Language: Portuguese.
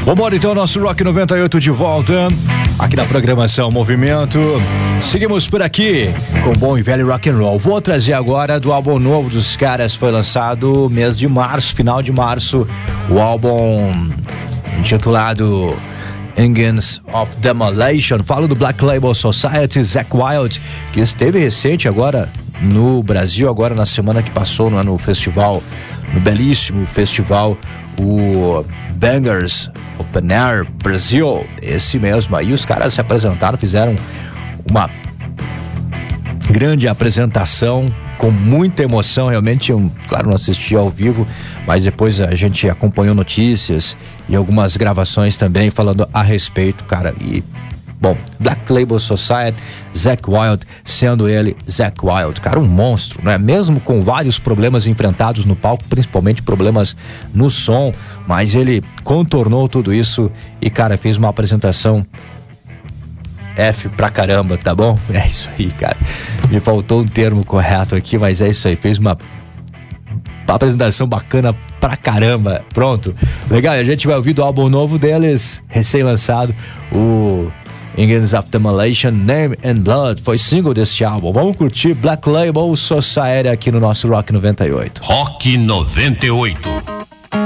Vambora então, nosso Rock 98 de volta, aqui na programação Movimento. Seguimos por aqui com bom e velho rock and roll. Vou trazer agora do álbum novo dos caras, foi lançado mês de março, final de março, o álbum intitulado Engines of Demolition. Falo do Black Label Society, Zakk Wylde, que esteve recente agora no Brasil, agora na semana que passou, no festival, no belíssimo festival, o Bangers Open Air Brasil, esse mesmo aí. Os caras se apresentaram, fizeram uma grande apresentação com muita emoção, realmente. Eu, claro, não assisti ao vivo, mas depois a gente acompanhou notícias e algumas gravações também falando a respeito, cara. E bom, Black Label Society, Zakk Wylde, sendo ele Zakk Wylde, cara, um monstro, né? Mesmo com vários problemas enfrentados no palco, principalmente problemas no som, mas ele contornou tudo isso e, cara, fez uma apresentação F pra caramba, tá bom? É isso aí, cara. Me faltou um termo correto aqui, mas é isso aí. Fez uma apresentação bacana pra caramba. Pronto. Legal, a gente vai ouvir do álbum novo deles, recém-lançado, o Engines of Demolition, Name and Blood, foi single deste álbum. Vamos curtir Black Label Society aqui no nosso Rock 98. Rock 98.